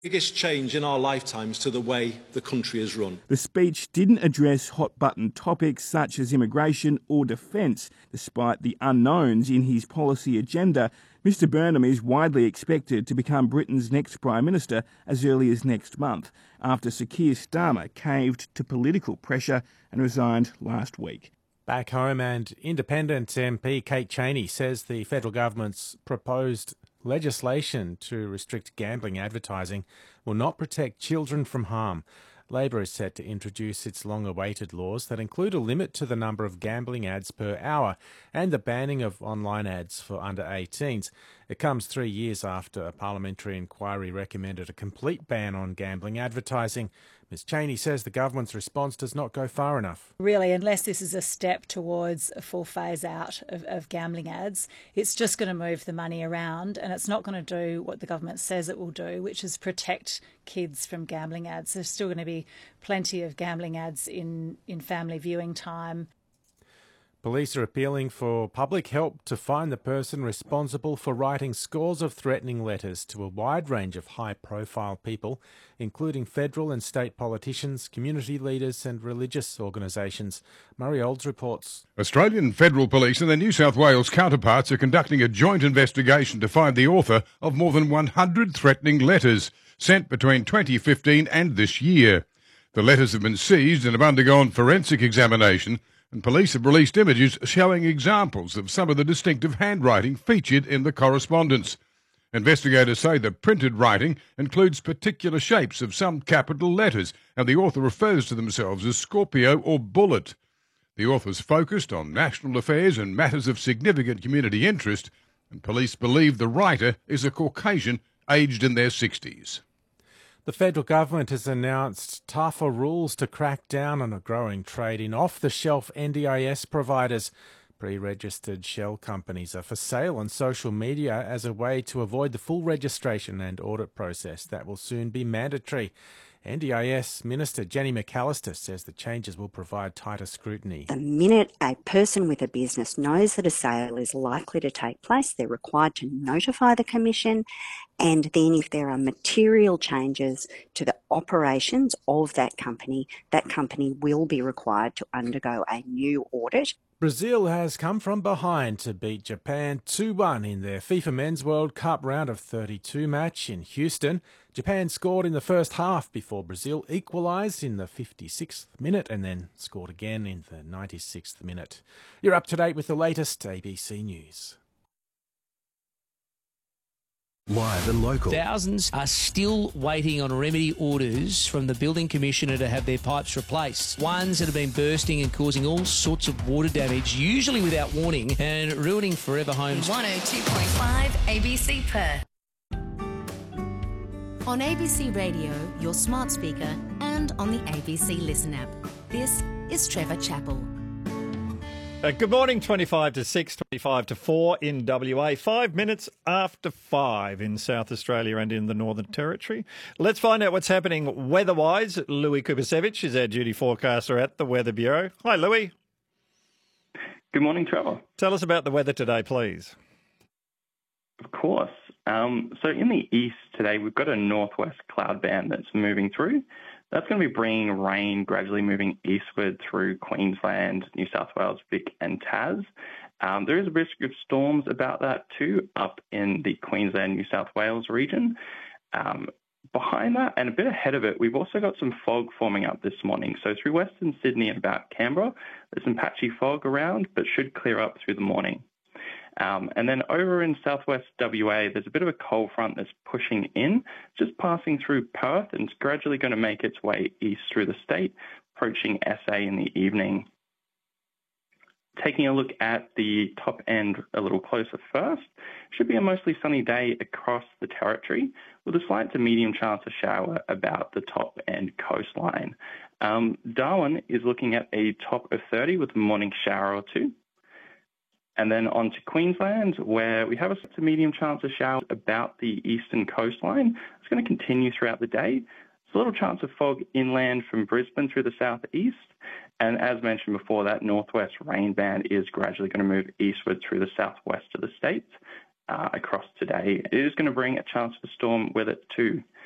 Biggest change in our lifetimes to the way the country is run. The speech didn't address hot-button topics such as immigration or defence. Despite the unknowns in his policy agenda, Mr Burnham is widely expected to become Britain's next Prime Minister as early as next month, after Sir Keir Starmer caved to political pressure and resigned last week. Back home, and Independent MP Kate Chaney says the federal government's proposed legislation to restrict gambling advertising will not protect children from harm. Labor is set to introduce its long-awaited laws that include a limit to the number of gambling ads per hour and the banning of online ads for under 18s. It comes 3 years after a parliamentary inquiry recommended a complete ban on gambling advertising. Ms Chaney says the government's response does not go far enough. Really, unless this is a step towards a full phase out of gambling ads, it's just going to move the money around, and it's not going to do what the government says it will do, which is protect kids from gambling ads. There's still going to be plenty of gambling ads in family viewing time. Police are appealing for public help to find the person responsible for writing scores of threatening letters to a wide range of high-profile people, including federal and state politicians, community leaders and religious organisations. Murray Olds reports. Australian Federal Police and their New South Wales counterparts are conducting a joint investigation to find the author of more than 100 threatening letters sent between 2015 and this year. The letters have been seized and have undergone forensic examination, and police have released images showing examples of some of the distinctive handwriting featured in the correspondence. Investigators say the printed writing includes particular shapes of some capital letters, and the author refers to themselves as Scorpio or Bullet. The authors focused on national affairs and matters of significant community interest, and police believe the writer is a Caucasian aged in their 60s. The federal government has announced tougher rules to crack down on a growing trade in off-the-shelf NDIS providers. Pre-registered shell companies are for sale on social media as a way to avoid the full registration and audit process that will soon be mandatory. NDIS Minister Jenny McAllister says the changes will provide tighter scrutiny. The minute a person with a business knows that a sale is likely to take place, they're required to notify the Commission, and then if there are material changes to the operations of that company will be required to undergo a new audit. Brazil has come from behind to beat Japan 2-1 in their FIFA Men's World Cup round of 32 match in Houston. Japan scored in the first half before Brazil equalised in the 56th minute and then scored again in the 96th minute. You're up to date with the latest ABC News. Live and local. Thousands are still waiting on remedy orders from the Building Commissioner to have their pipes replaced. Ones that have been bursting and causing all sorts of water damage, usually without warning, and ruining forever homes. 102.5 ABC Perth. On ABC Radio, your smart speaker, and on the ABC Listen app. This is Trevor Chappell. Good morning, 25 to 6, 25 to 4 in WA, 5 minutes after 5 in South Australia and in the Northern Territory. Let's find out what's happening weather-wise. Louis Kubasevich is our duty forecaster at the Weather Bureau. Hi, Louis. Good morning, Trevor. Tell us about the weather today, please. Of course. So in the east today, we've got a northwest cloud band that's moving through. That's going to be bringing rain gradually moving eastward through Queensland, New South Wales, Vic and Tas. There is a risk of storms about that too up in the Queensland, New South Wales region. Behind that and a bit ahead of it, we've also got some fog forming up this morning. So through Western Sydney and about Canberra, there's some patchy fog around, but should clear up through the morning. And then over in southwest WA, there's a bit of a cold front that's pushing in, just passing through Perth, and it's gradually going to make its way east through the state, approaching SA in the evening. Taking a look at the top end a little closer first, should be a mostly sunny day across the territory, with a slight to medium chance of shower about the top end coastline. Darwin is looking at a top of 30 with a morning shower or two. And then on to Queensland, where we have a medium chance of showers about the eastern coastline. It's going to continue throughout the day. There's a little chance of fog inland from Brisbane through the southeast. And as mentioned before, that northwest rain band is gradually going to move eastward through the southwest of the state across today. It is going to bring a chance of a storm with it too.